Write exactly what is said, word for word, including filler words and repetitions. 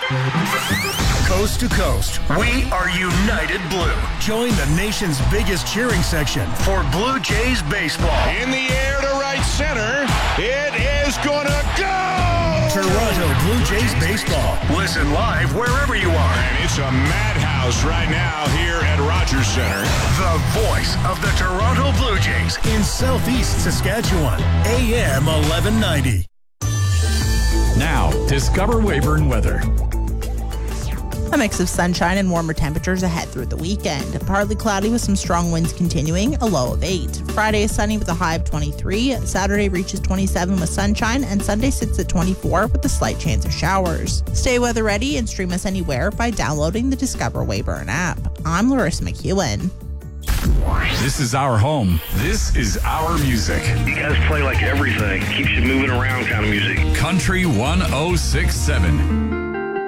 Coast to coast, we are United Blue. Join the nation's biggest cheering section for Blue Jays baseball. In the air to right center, it is gonna go! Toronto Blue Jays baseball. Listen live wherever you are. And it's a madhouse right now here at Rogers Center. The voice of the Toronto Blue Jays in Southeast Saskatchewan, A M eleven ninety. Now, discover Weyburn weather. A mix of sunshine and warmer temperatures ahead through the weekend. Partly cloudy with some strong winds continuing, a low of eight. Friday is sunny with a high of twenty-three. Saturday reaches twenty-seven with sunshine, and Sunday sits at twenty-four with a slight chance of showers. Stay weather ready and stream us anywhere by downloading the Discover Weyburn app. I'm Larissa McEwen. This is our home. This is our music. You guys play like everything. Keeps you moving around kind of music. Country one oh six point seven.